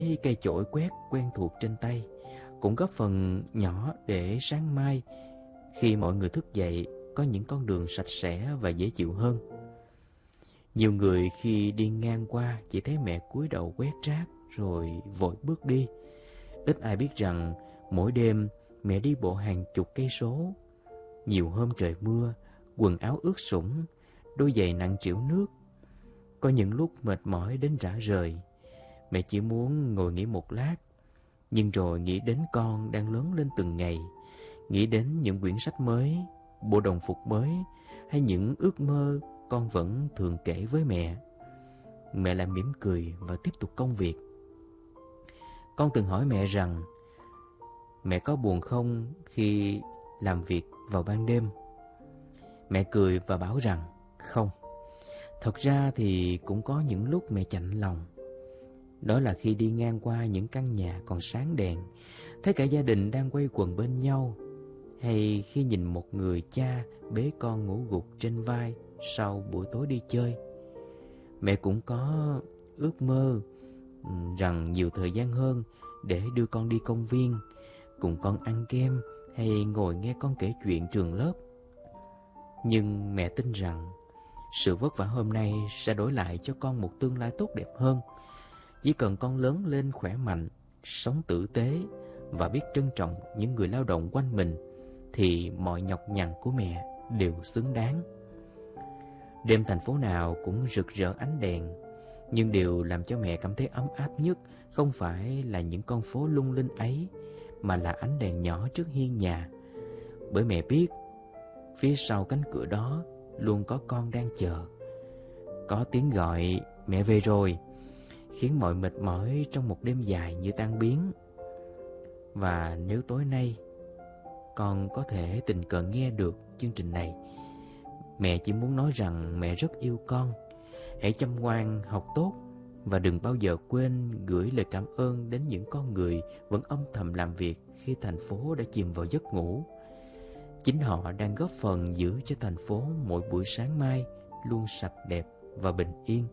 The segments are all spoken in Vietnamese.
cây chổi quét quen thuộc trên tay cũng góp phần nhỏ để sáng mai khi mọi người thức dậy có những con đường sạch sẽ và dễ chịu hơn. Nhiều người khi đi ngang qua chỉ thấy mẹ cúi đầu quét rác rồi vội bước đi. Ít ai biết rằng mỗi đêm mẹ đi bộ hàng chục cây số. Nhiều hôm trời mưa, quần áo ướt sũng, đôi giày nặng trĩu nước. Có những lúc mệt mỏi đến rã rời, mẹ chỉ muốn ngồi nghỉ một lát, nhưng rồi nghĩ đến con đang lớn lên từng ngày, nghĩ đến những quyển sách mới, bộ đồng phục mới, hay những ước mơ con vẫn thường kể với mẹ. Mẹ lại mỉm cười và tiếp tục công việc. Con từng hỏi mẹ rằng mẹ có buồn không khi làm việc vào ban đêm. Mẹ cười và bảo rằng không. Thật ra thì cũng có những lúc mẹ chạnh lòng. Đó là khi đi ngang qua những căn nhà còn sáng đèn, thấy cả gia đình đang quây quần bên nhau, hay khi nhìn một người cha bế con ngủ gục trên vai sau buổi tối đi chơi. Mẹ cũng có ước mơ rằng nhiều thời gian hơn để đưa con đi công viên, cùng con ăn kem hay ngồi nghe con kể chuyện trường lớp. Nhưng mẹ tin rằng sự vất vả hôm nay sẽ đổi lại cho con một tương lai tốt đẹp hơn. Chỉ cần con lớn lên khỏe mạnh, sống tử tế và biết trân trọng những người lao động quanh mình, thì mọi nhọc nhằn của mẹ đều xứng đáng. Đêm thành phố nào cũng rực rỡ ánh đèn, nhưng điều làm cho mẹ cảm thấy ấm áp nhất không phải là những con phố lung linh ấy, mà là ánh đèn nhỏ trước hiên nhà. Bởi mẹ biết, phía sau cánh cửa đó luôn có con đang chờ. Có tiếng gọi "mẹ về rồi", khiến mọi mệt mỏi trong một đêm dài như tan biến. Và nếu tối nay con có thể tình cờ nghe được chương trình này, mẹ chỉ muốn nói rằng mẹ rất yêu con. Hãy chăm ngoan, học tốt, và đừng bao giờ quên gửi lời cảm ơn đến những con người vẫn âm thầm làm việc khi thành phố đã chìm vào giấc ngủ. Chính họ đang góp phần giữ cho thành phố mỗi buổi sáng mai luôn sạch đẹp và bình yên.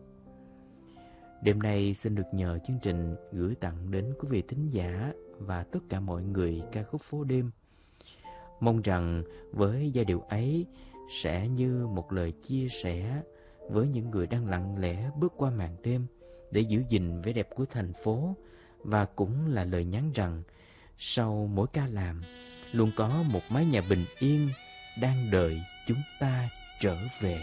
Đêm nay xin được nhờ chương trình gửi tặng đến quý vị thính giả và tất cả mọi người ca khúc Phố Đêm. Mong rằng với giai điệu ấy sẽ như một lời chia sẻ với những người đang lặng lẽ bước qua màn đêm để giữ gìn vẻ đẹp của thành phố, và cũng là lời nhắn rằng sau mỗi ca làm luôn có một mái nhà bình yên đang đợi chúng ta trở về.